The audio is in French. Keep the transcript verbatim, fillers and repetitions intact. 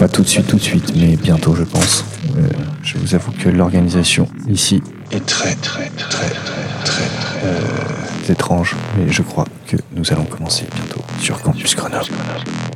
pas tout de suite, tout de suite, mais bientôt, je pense. Euh, je vous avoue que l'organisation ici est très, très, très, très, très, euh, étrange, mais je crois que nous allons commencer bientôt sur Campus Grenoble.